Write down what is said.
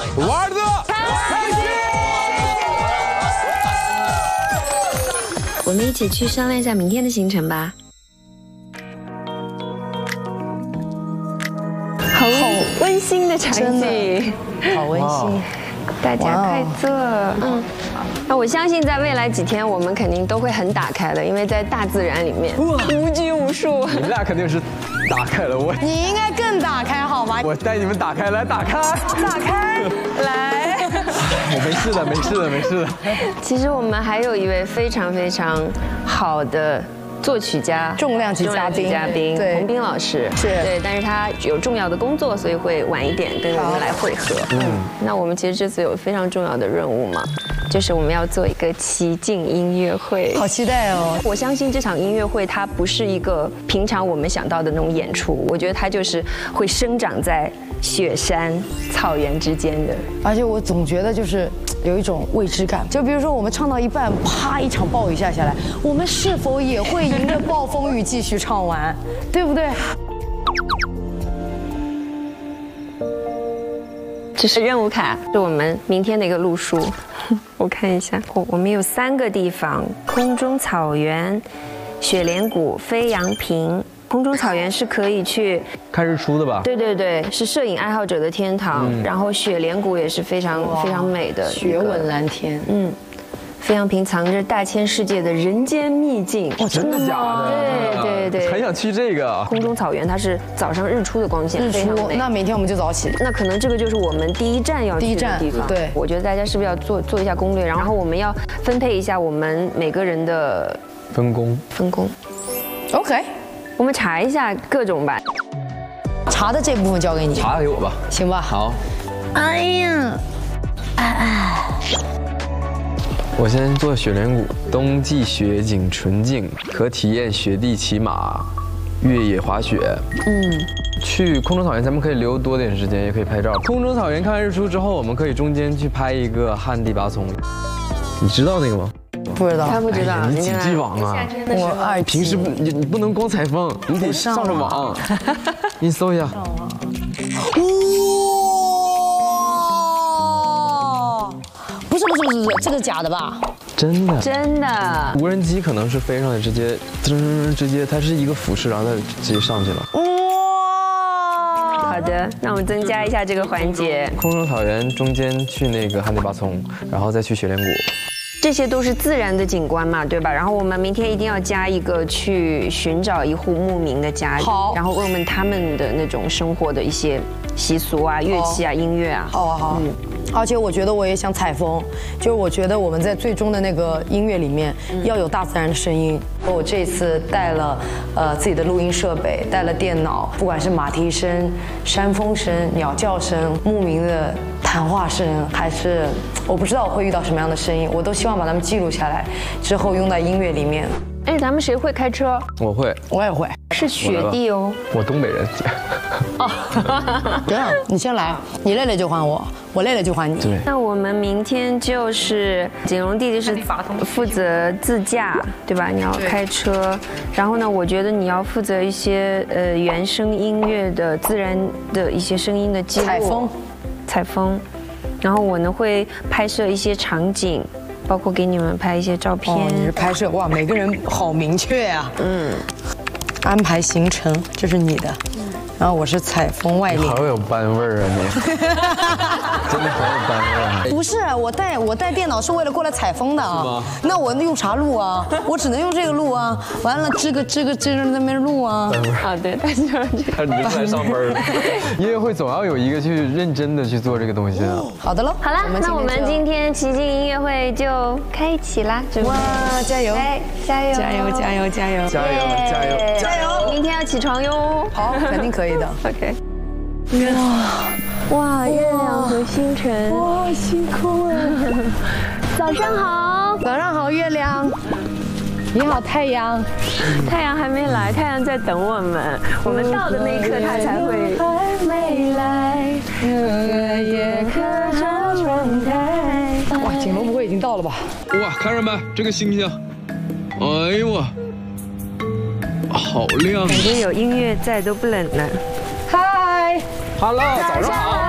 玩的开心。 我们一起去商量一下明天的行程吧。好温馨的场景， 好温馨。 大家快坐。那我相信在未来几天，我们肯定都会很打开的，因为在大自然里面无拘无束。 你们俩肯定是打开了， 你应该更打开好吗？ 我带你们打开，来打开， 打开，来。 我没事的，没事的，没事的。 其实我们还有一位非常非常好的作曲家， 重量级嘉宾，对， 洪斌老师是对，但是他有重要的工作，所以会晚一点跟我们来会合。那我们其实这次有非常重要的任务嘛，就是我们要做一个奇境音乐会， 好期待哦！ 我相信这场音乐会它不是一个平常我们想到的那种演出，我觉得它就是会生长在雪山草原之间的， 而且我总觉得就是有一种未知感。就比如说我们唱到一半，啪一场暴雨下来，我们是否也会迎着暴风雨继续唱完，对不对？ 这是任务卡，是我们明天的一个路书。我看一下，我们有3个地方：空中草原、雪莲谷、飞扬坪。空中草原是可以去看日出的吧？ 对对对，是摄影爱好者的天堂。然后雪莲谷也是非常非常美的， 雪吻蓝天。 飞扬坪藏着大千世界的人间秘境。 哦，真的假的？ 对对对， 很想去这个。 空中草原它是早上日出的光线， 日出。那明天我们就早起。 那可能这个就是我们第一站要去的地方。 对， 我觉得大家是不是要做一下攻略，然后我们要分配一下我们每个人的分工。 OK。 我们查一下各种吧， 查的这部分交给你， 查给我吧， 行吧？ 好。 哎呀， 我先做雪莲谷，冬季雪景纯净，可体验雪地骑马、越野滑雪。去空中草原咱们可以留多点时间，也可以拍照。空中草原看日出之后，我们可以中间去拍一个旱地拔葱。你知道那个吗？ 不知道， 他不知道。 你几 G 网啊？ 我平时你不能光采风，你得上着网。你搜一下。 不是，这个假的吧？ 真的。 真的。 无人机可能是飞上来直接，它是一个俯视，然后它直接上去了。 哇！好的，那我们增加一下这个环节。 空中草原中间去那个旱地拔葱，然后再去雪莲谷。 这些都是自然的景观嘛，对吧？然后我们明天一定要加一个去寻找一户牧民的家里，然后问问他们的那种生活的一些习俗啊、乐器啊、音乐啊。 好。而且我觉得我也想采风，就是我觉得我们在最终的那个音乐里面要有大自然的声音。我这次带了自己的录音设备，带了电脑，不管是马蹄声、山风声、鸟叫声、牧民的谈话声，还是我不知道我会遇到什么样的声音，我都希望把它们记录下来，之后用在音乐里面。 哎，咱们谁会开车？ 我会， 我也会。 是雪地哦。 我东北人。 这样，你先来，你累了就还我，我累了就还你。 对。 那我们明天就是景荣弟弟是负责自驾，对吧？你要开车，然后呢，我觉得你要负责一些原声音乐的自然的一些声音的记录，采风，然后我呢会拍摄一些场景。包括给你们拍一些照片。 你是拍摄哇，每个人好明确呀。安排行程，这是你的。然后我是采风外领。 好有班味儿啊你！真的好有班味儿。 不是，我带电脑是为了过来采风的啊。那我用啥录啊？我只能用这个录啊。完了，这个那边录啊。 啊，对，他就是这个。 你就来上班了。音乐会总要有一个去认真的去做这个东西啊。 好的喽。 好了，那我们今天奇境音乐会就开启啦！ 哇，加油！ 加油！ 加油！加油！加油！ 加油！加油！ 加油！ 明天要起床哟。 好，肯定可以的。 OK。哇，月亮和星辰， 哇，星空啊！ 早上好， 早上好，月亮。你好，太阳。 太阳还没来，太阳在等我们。我们到的那一刻，它才会。还没来，也可着窗台。 哇，景龙不会已经到了吧？ 哇，看着没，这个星星，哎呦我，好亮！ 感觉有音乐在都不冷了。 嗨 ，Hello，早上好。